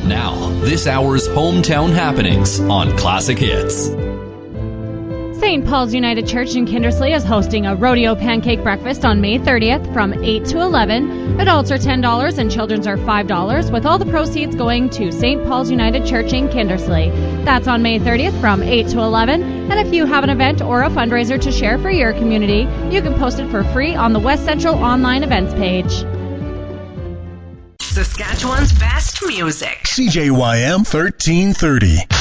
Now, this hour's hometown happenings on Classic Hits. St. Paul's United Church in Kindersley is hosting a rodeo pancake breakfast on May 30th from 8 to 11. Adults are $10 and children's are $5, with all the proceeds going to St. Paul's United Church in Kindersley. That's on May 30th from 8 to 11. And if you have an event or a fundraiser to share for your community, you can post it for free on the West Central online events page. Saskatchewan's best music. CJYM 1330.